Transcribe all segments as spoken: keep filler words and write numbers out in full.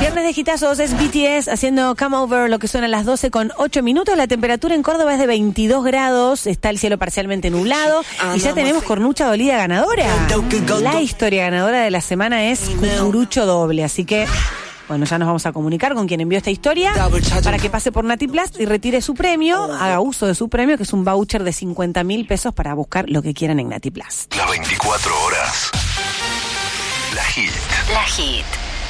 Viernes de hitazos es B T S haciendo Come Over, lo que suena a las doce con ocho minutos. La temperatura en Córdoba es de veintidós grados, está el cielo parcialmente nublado y ya tenemos cornucha dolida ganadora. La historia ganadora de la semana es cucurucho doble, así que bueno, ya nos vamos a comunicar con quien envió esta historia para que pase por Nati Plus y retire su premio, haga uso de su premio, que es un voucher de cincuenta mil pesos para buscar lo que quieran en Nati Plus. Las veinticuatro horas. La Hit. La Hit.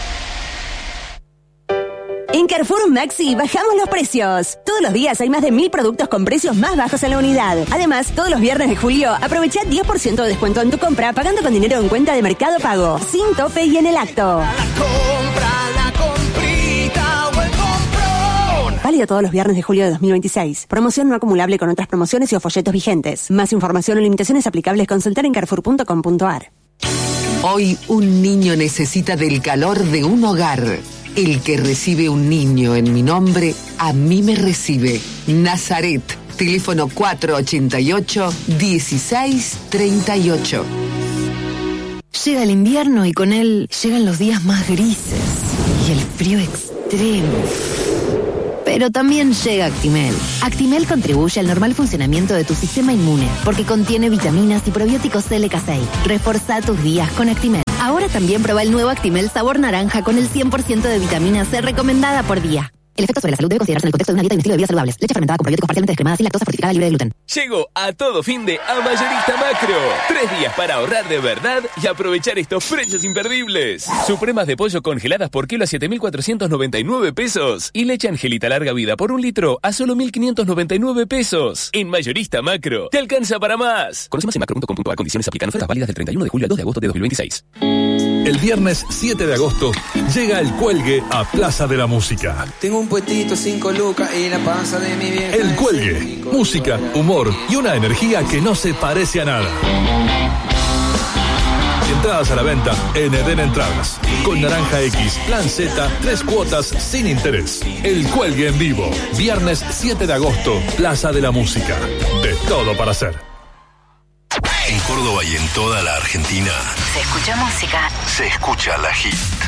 En Carrefour Maxi bajamos los precios. Todos los días hay más de mil productos con precios más bajos en la unidad. Además, todos los viernes de julio aprovecha diez por ciento de descuento en tu compra pagando con dinero en cuenta de Mercado Pago, sin tope y en el acto. La compra, la comprita o el comprón. Válido todos los viernes de julio de dos mil veintiséis. Promoción no acumulable con otras promociones y o folletos vigentes. Más información o limitaciones aplicables consultar en carrefour punto com punto a r. Hoy un niño necesita del calor de un hogar. El que recibe un niño en mi nombre, a mí me recibe. Nazaret, teléfono cuatro ochenta y ocho, dieciséis treinta y ocho. Llega el invierno y con él llegan los días más grises y el frío extremo. Pero también llega Actimel. Actimel contribuye al normal funcionamiento de tu sistema inmune porque contiene vitaminas y probióticos L K seis. Reforza tus días con Actimel. Ahora también prueba el nuevo Actimel sabor naranja con el cien por ciento de vitamina C recomendada por día. El efecto sobre la salud debe considerarse en el contexto de una dieta y un estilo de vida saludables. Leche fermentada con probióticos parcialmente descremadas y lactosa fortificada libre de gluten. Llegó a todo fin de a Mayorista Macro. Tres días para ahorrar de verdad y aprovechar estos precios imperdibles. Supremas de pollo congeladas por kilo a siete mil cuatrocientos noventa y nueve pesos. Y leche Angelita larga vida por un litro a solo mil quinientos noventa y nueve pesos. En Mayorista Macro. Te alcanza para más. Conoce más en macro punto com punto a r. Condiciones aplican. Ofertas válidas del treinta y uno de julio al dos de agosto de dos mil veintiséis. El viernes siete de agosto llega El Cuelgue a Plaza de la Música. Tengo un puestito cinco lucas y la panza de mi vieja. El Cuelgue, música, humor y una energía que no se parece a nada. Entradas a la venta en Eden Entradas. Con Naranja X, Plan Z, tres cuotas sin interés. El Cuelgue en vivo, viernes siete de agosto, Plaza de la Música. De todo para hacer. En Córdoba y en toda la Argentina Se escucha música. se escucha La Hit.